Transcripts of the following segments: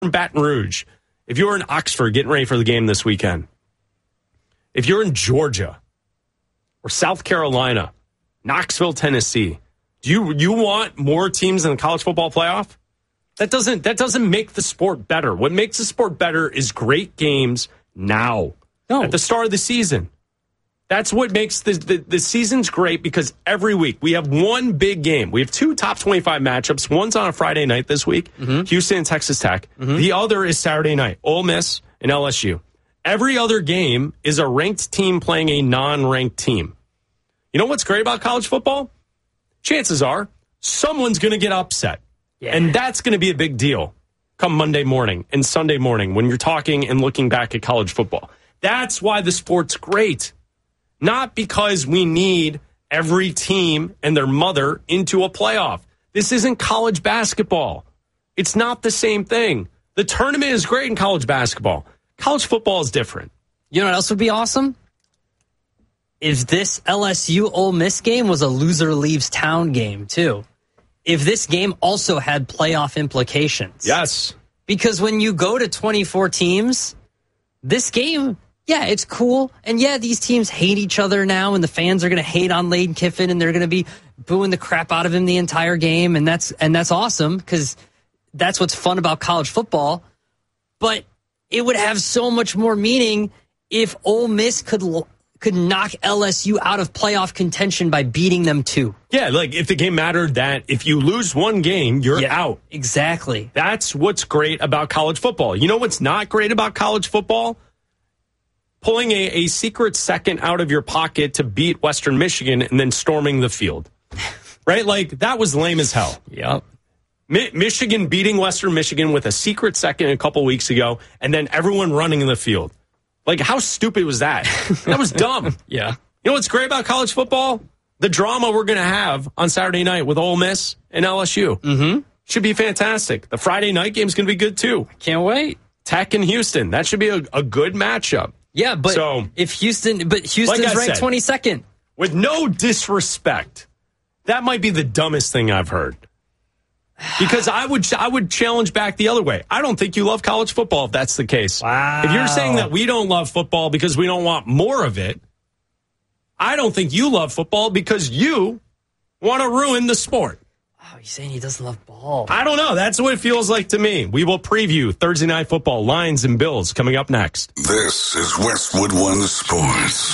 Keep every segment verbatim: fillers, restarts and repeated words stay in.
in Baton Rouge, if you're in Oxford getting ready for the game this weekend, if you're in Georgia or South Carolina, Knoxville, Tennessee, do you you want more teams in the college football playoff? That doesn't that doesn't make the sport better. What makes the sport better is great games now no. at the start of the season. That's what makes the, the, the season's great, because every week we have one big game. We have two top twenty-five matchups. One's on a Friday night this week, mm-hmm. Houston and Texas Tech. Mm-hmm. The other is Saturday night, Ole Miss and L S U. Every other game is a ranked team playing a non-ranked team. You know what's great about college football? Chances are someone's going to get upset. Yeah. And that's going to be a big deal come Monday morning and Sunday morning when you're talking and looking back at college football. That's why the sport's great. Not because we need every team and their mother into a playoff. This isn't college basketball. It's not the same thing. The tournament is great in college basketball. College football is different. You know what else would be awesome? If this L S U Ole Miss game was a loser leaves town game, too. If this game also had playoff implications. Yes. Because when you go to twenty-four teams, this game... Yeah, it's cool. And yeah, these teams hate each other now, and the fans are going to hate on Lane Kiffin, and they're going to be booing the crap out of him the entire game, and that's and that's awesome, because that's what's fun about college football. But it would have so much more meaning if Ole Miss could could knock L S U out of playoff contention by beating them too. Yeah, like if the game mattered that if you lose one game, you're yeah, out. Exactly. That's what's great about college football. You know what's not great about college football? Pulling a, a secret second out of your pocket to beat Western Michigan and then storming the field. Right? Like, that was lame as hell. Yep. Mi- Michigan beating Western Michigan with a secret second a couple weeks ago, and then everyone running in the field. Like, how stupid was that? That was dumb. Yeah. You know what's great about college football? The drama we're going to have on Saturday night with Ole Miss and L S U. Mm-hmm. Should be fantastic. The Friday night game's going to be good, too. Can't wait. Tech and Houston. That should be a, a good matchup. Yeah, but so, if Houston, but Houston's like ranked said, twenty-second. With no disrespect, that might be the dumbest thing I've heard. Because I would I would challenge back the other way. I don't think you love college football if that's the case. Wow. If you're saying that we don't love football because we don't want more of it, I don't think you love football because you want to ruin the sport. Oh, you're saying he doesn't love ball. I don't know. That's what it feels like to me. We will preview Thursday Night Football, Lions and Bills, coming up next. This is Westwood One Sports.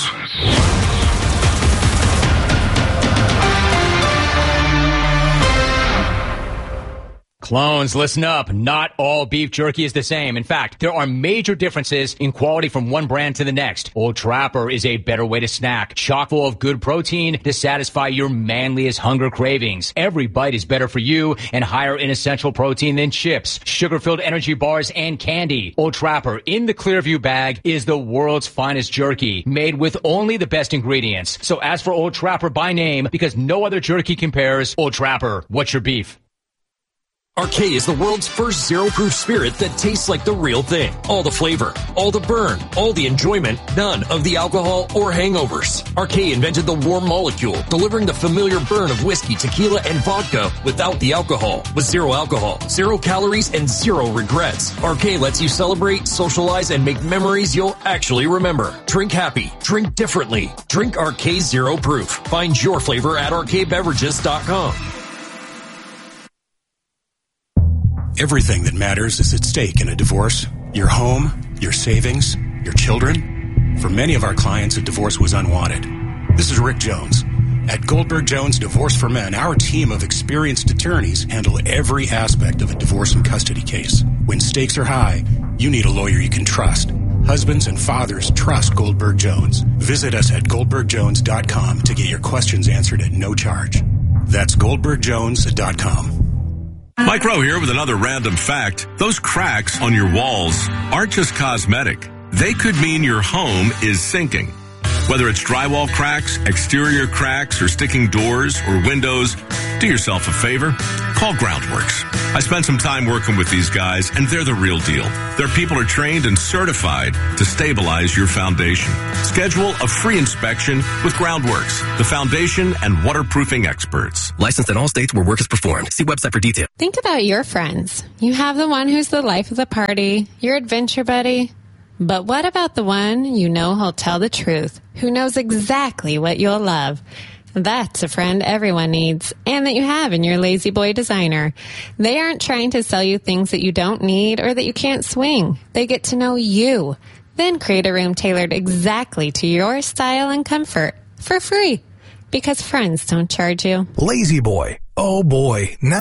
Clones, listen up. Not all beef jerky is the same. In fact, there are major differences in quality from one brand to the next. Old Trapper is a better way to snack, chock full of good protein to satisfy your manliest hunger cravings. Every bite is better for you and higher in essential protein than chips, sugar-filled energy bars, and candy. Old Trapper in the Clearview bag is the world's finest jerky, made with only the best ingredients. So ask for Old Trapper by name, because no other jerky compares. Old Trapper, what's your beef? Arcade is the world's first zero-proof spirit that tastes like the real thing. All the flavor, all the burn, all the enjoyment, none of the alcohol or hangovers. Arcade invented the warm molecule, delivering the familiar burn of whiskey, tequila, and vodka without the alcohol. With zero alcohol, zero calories, and zero regrets. Arcade lets you celebrate, socialize, and make memories you'll actually remember. Drink happy. Drink differently. Drink Arcade Zero Proof. Find your flavor at arcade beverages dot com. Everything that matters is at stake in a divorce. Your home, your savings, your children. For many of our clients, a divorce was unwanted. This is Rick Jones. At Goldberg Jones Divorce for Men, our team of experienced attorneys handle every aspect of a divorce and custody case. When stakes are high, you need a lawyer you can trust. Husbands and fathers trust Goldberg Jones. Visit us at goldberg jones dot com to get your questions answered at no charge. That's goldberg jones dot com. Mike Rowe here with another random fact. Those cracks on your walls aren't just cosmetic. They could mean your home is sinking. Whether it's drywall cracks, exterior cracks, or sticking doors or windows, do yourself a favor. Call Groundworks. I spent some time working with these guys, and they're the real deal. Their people are trained and certified to stabilize your foundation. Schedule a free inspection with Groundworks, the foundation and waterproofing experts. Licensed in all states where work is performed. See website for details. Think about your friends. You have the one who's the life of the party, your adventure buddy. But what about the one you know who'll tell the truth, who knows exactly what you'll love? That's a friend everyone needs, and that you have in your Lazy Boy designer. They aren't trying to sell you things that you don't need or that you can't swing. They get to know you, then create a room tailored exactly to your style and comfort for free, because friends don't charge you. Lazy Boy. Oh boy. Now